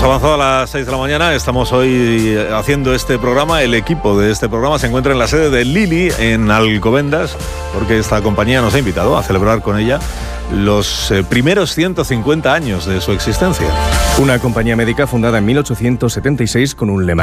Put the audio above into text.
avanzado a las 6 de la mañana, estamos hoy haciendo este programa. El equipo de este programa se encuentra en la sede de Lilly, en Alcobendas, porque esta compañía nos ha invitado a celebrar con ella los primeros 150 años de su existencia. Una compañía médica fundada en 1876 con un lema